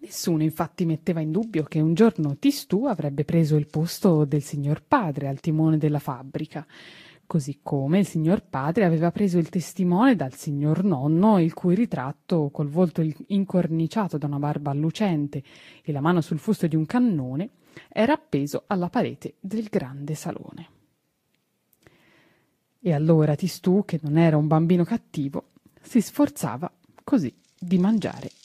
Nessuno infatti metteva in dubbio che un giorno Tistù avrebbe preso il posto del signor padre al timone della fabbrica, così come il signor padre aveva preso il testimone dal signor nonno, il cui ritratto, col volto incorniciato da una barba lucente e la mano sul fusto di un cannone, era appeso alla parete del grande salone. E allora Tistù, che non era un bambino cattivo, si sforzava così di mangiare